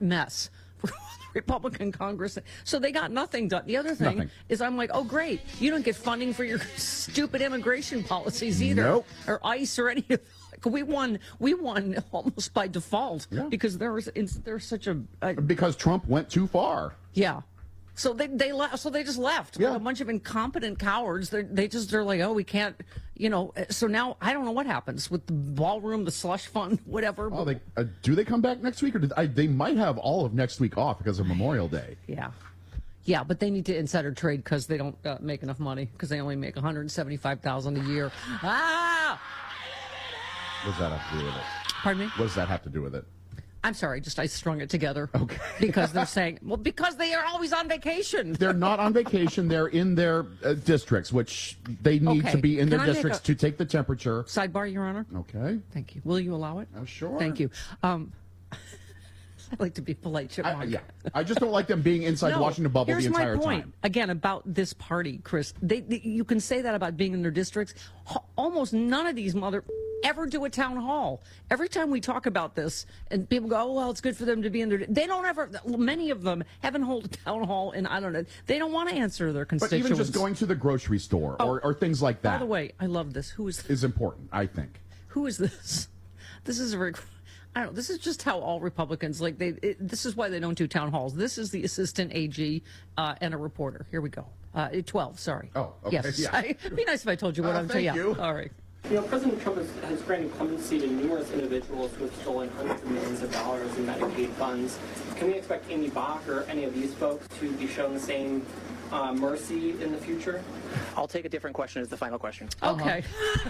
mess. Republican Congress. So they got nothing done. The other thing is I'm like, oh, great. You don't get funding for your stupid immigration policies either. Nope. Or ICE or any of we won almost by default because there's such a because Trump went too far. Yeah. So they left. So they just left. Yeah. Like a bunch of incompetent cowards. They're like, oh, we can't, you know. So now I don't know what happens with the ballroom, the slush fund, whatever. Oh, do they come back next week, or they might have all of next week off because of Memorial Day? Yeah. Yeah, but they need to insider trade because they don't make enough money because they only make $175,000 a year. Ah! What does that have to do with it? Pardon me? What does that have to do with it? I'm sorry, I strung it together. Okay. Because they're saying, well, because they are always on vacation. They're not on vacation. They're in their districts, which they need to be in their districts to take the temperature. Sidebar, Your Honor. Okay. Thank you. Will you allow it? Oh, sure. Thank you. I like to be polite, Chipmunk. Yeah. I just don't like them being inside Washington bubble the entire Here's my point. time. Again, about this party, Chris. You can say that about being in their districts. Almost none of these ever do a town hall. Every time we talk about this, and people go, oh, well, it's good for them to be in their... They don't ever... Many of them haven't held a town hall, and I don't know. They don't want to answer their constituents. But even just going to the grocery store or things like that. By the way, I love this. Who is this? Is important, I think. Who is this? This is a very... I don't know. This is just how all Republicans, this is why they don't do town halls. This is the assistant AG and a reporter. Here we go. 12, sorry. Oh, okay. Yes. Yeah. It'd be nice if I told you what I'm telling you. All right. You know, President Trump has granted clemency to numerous individuals who have stolen hundreds of millions of dollars in Medicaid funds. Can we expect Amy Bach or any of these folks to be shown the same mercy in the future? I'll take a different question as the final question. Okay.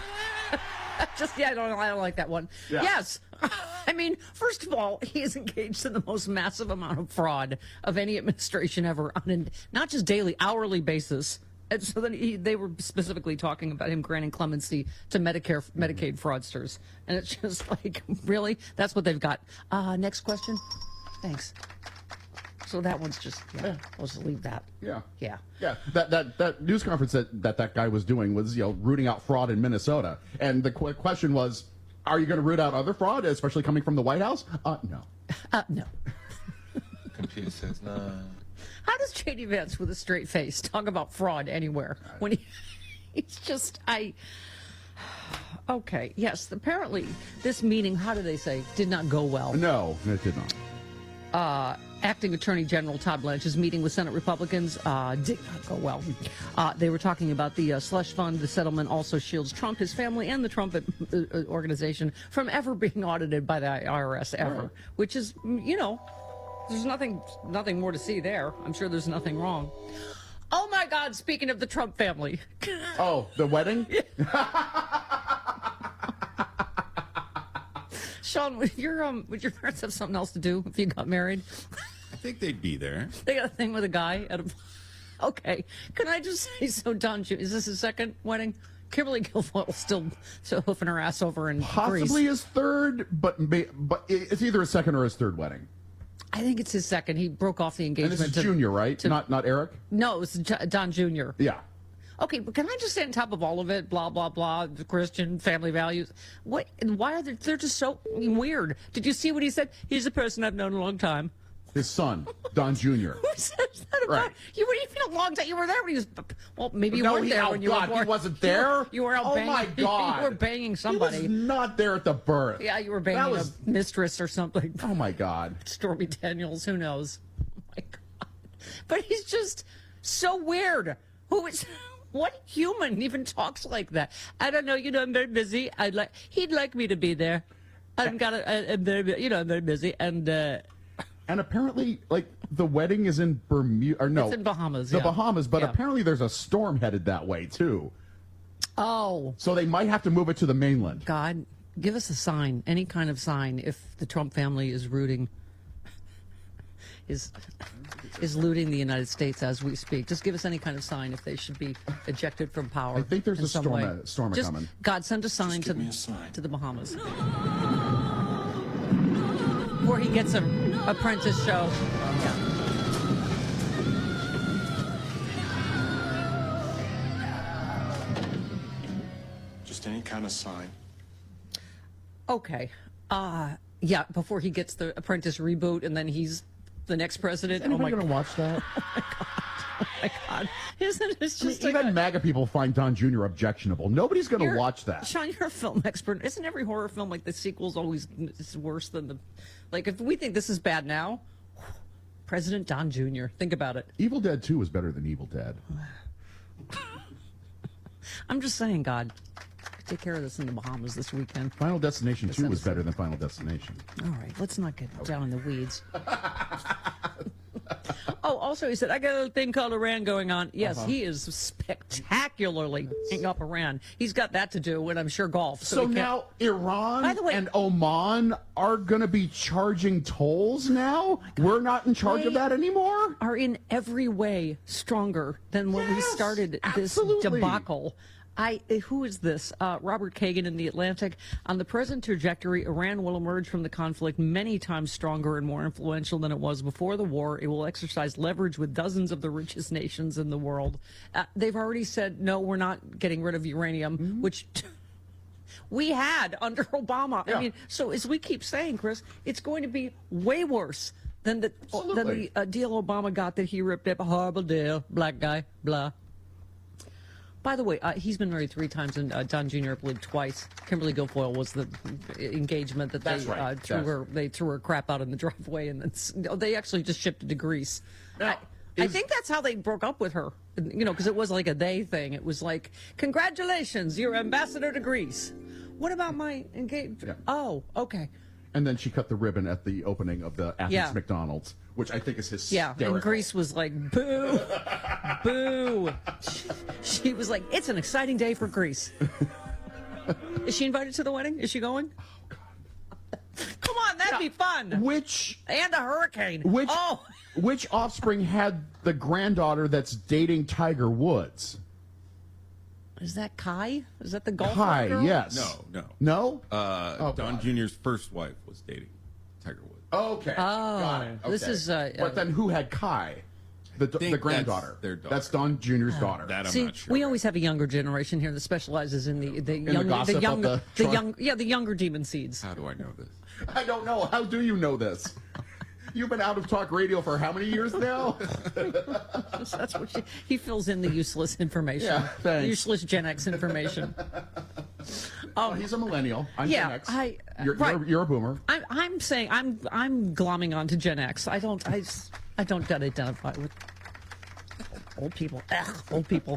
I don't like that one. Yeah. Yes. I mean, first of all, he is engaged in the most massive amount of fraud of any administration ever on a not just daily, hourly basis. And so then they were specifically talking about him granting clemency to Medicaid fraudsters. And it's just like, really? That's what they've got. Next question. Thanks. So that one's just, I'll just leave that. Yeah. Yeah. Yeah. That news conference that guy was doing was, rooting out fraud in Minnesota. And the question was, are you going to root out other fraud, especially coming from the White House? No. No. Computer says no. How does J.D. Vance with a straight face talk about fraud anywhere when he's just, okay, yes, apparently this meeting, how do they say, did not go well. No, it did not. Acting Attorney General Todd Blanche's meeting with Senate Republicans did not go well. They were talking about the slush fund. The settlement also shields Trump, his family, and the Trump organization from ever being audited by the IRS ever, which is, there's nothing more to see there. I'm sure there's nothing wrong. Oh, my God, speaking of the Trump family. Oh, the wedding? Sean, would your parents have something else to do if you got married? I think they'd be there. They got a thing with a guy at a... Okay. Can I just say, so Don, is this his second wedding? Kimberly Guilfoyle still hoofing her ass over in Possibly Greece. his third, but it's either his second or his third wedding. I think it's his second. He broke off the engagement. And this is Junior, right? Not Eric? No, it's Don Jr. Yeah. Okay, but can I just say on top of all of it, blah, blah, blah, the Christian family values, why are they're just so weird? Did you see what he said? He's a person I've known a long time. His son, Don Jr. Who says that about you? What do you mean a long time? You were there when he was, well, maybe you weren't there when you were born. He wasn't there? You were out banging. Oh, my God. You were banging somebody. He was not there at the birth. Yeah, you were banging a mistress or something. Oh, my God. Stormy Daniels, who knows? Oh, my God. But he's just so weird. What human even talks like that? I don't know. I'm very busy. He'd like me to be there. I'm very busy. And apparently, the wedding is in Bermuda, or no. It's in Bahamas, The Bahamas, but apparently there's a storm headed that way, too. Oh. So they might have to move it to the mainland. God, give us a sign, any kind of sign, if the Trump family is looting the United States as we speak. Just give us any kind of sign if they should be ejected from power. I think there's a storm Just, coming. God, send a sign to the Bahamas. Before he gets an apprentice show. Yeah. Just any kind of sign. Okay. Yeah, before he gets the Apprentice reboot, and then he's the next president. Anybody oh my going to watch that? Oh my God! Isn't it just Even MAGA people find Don Jr. objectionable. Nobody's going to watch that. Sean, you're a film expert. Isn't every horror film like the sequel's always is worse than the? Like if we think this is bad now, President Don Jr. Think about it. Evil Dead 2 was better than Evil Dead. I'm just saying, God, take care of this in the Bahamas this weekend. Final Destination 2 was better than Final Destination. All right, let's not get down in the weeds. Oh, also, he said, I got a thing called Iran going on. Yes, he is spectacularly up Iran. He's got that to do, and I'm sure golf. So now Iran By the way, and Oman are going to be charging tolls now? We're not in charge of They that anymore? are in every way stronger than when we Yes, started this absolutely. debacle. Who is this? Robert Kagan in The Atlantic. On the present trajectory, Iran will emerge from the conflict many times stronger and more influential than it was before the war. It will exercise leverage with dozens of the richest nations in the world. They've already said, no, we're not getting rid of uranium, which we had under Obama. Yeah. I mean, so as we keep saying, Chris, it's going to be way worse than the deal Obama got that he ripped up. A horrible deal, black guy, blah. By the way, he's been married 3 times, and Don Jr. I believe twice. Kimberly Guilfoyle was the engagement that That's right. they threw her crap out in the driveway, and then they actually just shipped it to Greece. Now, I think that's how they broke up with her, you know, because it was like a they thing. It was like, congratulations, you're ambassador to Greece. What about my engagement? Yeah. Oh, okay. And then she cut the ribbon at the opening of the Athens Yeah. McDonald's, which I think is Yeah, hysterical. and Greece was like, boo, boo. She was like, it's an exciting day for Greece. Is she invited to the wedding? Is she going? Oh, God. Come on, that'd be fun. Which And a hurricane. which offspring had the granddaughter that's dating Tiger Woods? Is that Kai? Is that the golf Kai, girl? yes. No. No? Don God. Jr.'s first wife was dating Tiger Woods. Okay. Got it. this Okay. is, But then who had Kai? The think granddaughter. that's their daughter. That's Don Jr.'s daughter. That I'm See, not sure. we always have a younger generation here that specializes in the gossip of the younger demon seeds. How do I know this? I don't know. How do you know this? You've been out of talk radio for how many years now? That's what he fills in the useless information. Yeah, thanks. Useless Gen X information. Oh, he's a millennial. I'm Yeah, Gen X. right. You're a boomer. I'm saying I'm glomming onto Gen X. I don't identify with old people. Ugh, old people.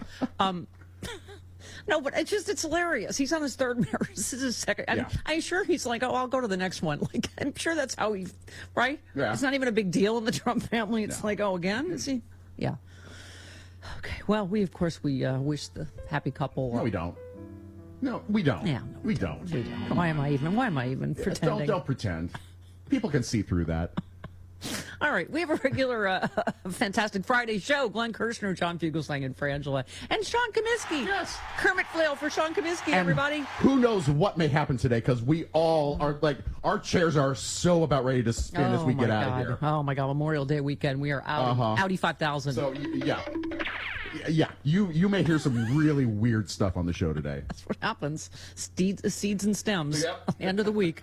No, but it's hilarious. He's on his 3rd marriage. This is his 2nd. I mean, Yeah. I'm sure he's like, oh, I'll go to the next one. Like, I'm sure that's how he, right? Yeah. It's not even a big deal in the Trump family. It's like, oh, again? Is he? Yeah. Okay. Well, we wish the happy couple. No, we don't. No, we don't. Yeah, we don't. Why am I even pretending? Don't pretend. People can see through that. All right, we have a regular Fantastic Friday show. Glenn Kirshner, John Fugelsang, and Frangela. And Sean Comiskey. Yes. Kermit Flail for Sean Comiskey, And everybody. who knows what may happen today, because we all are like, our chairs are so about ready to spin as we get out of here. Oh, my God. Memorial Day weekend. We are out. Audi 5000. So, yeah. Yeah, you may hear some really weird stuff on the show today. That's what happens. Seeds and stems. Yep. End of the week.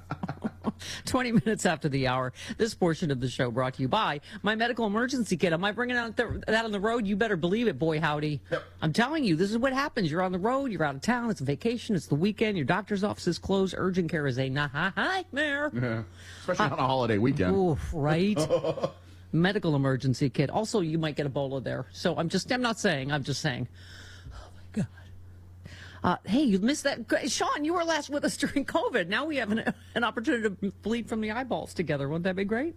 20 minutes after the hour. This portion of the show brought to you by my medical emergency kit. Am I bringing out that on the road? You better believe it, boy howdy. Yep. I'm telling you, this is what happens. You're on the road, you're out of town, it's a vacation, it's the weekend, your doctor's office is closed, urgent care is a nightmare. Yeah. Especially on a holiday weekend. Oof, right? Medical emergency kit. Also, you might get Ebola there. So I'm just saying. Oh my God. Hey, you missed that. Sean, you were last with us during COVID. Now we have an opportunity to bleed from the eyeballs together. Wouldn't that be great?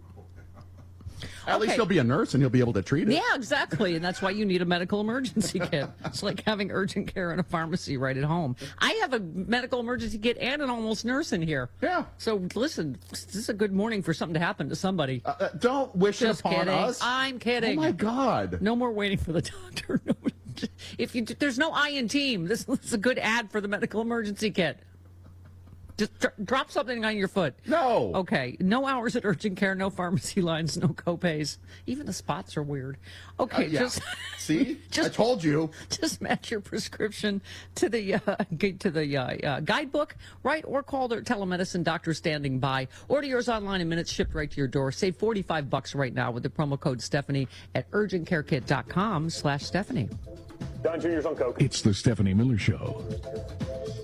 At least he'll be a nurse and he'll be able to treat it. Yeah, exactly. And that's why you need a medical emergency kit. It's like having urgent care in a pharmacy right at home. I have a medical emergency kit and an almost nurse in here. Yeah. So listen, this is a good morning for something to happen to somebody. Don't wish Just it upon kidding. us. I'm kidding. Oh my God. No more waiting for the doctor. No, there's no I in team. This is a good ad for the medical emergency kit. Just drop something on your foot. No. Okay. No hours at urgent care, no pharmacy lines, no copays. Even the spots are weird. Okay, Yeah. just See? just- I told you. just match your prescription to the guidebook, right? Or call their telemedicine doctor standing by. Order yours online in minutes, shipped right to your door. Save $45 right now with the promo code Stephanie at urgentcarekit.com/Stephanie. Don Jr.'s on coke. It's the Stephanie Miller Show.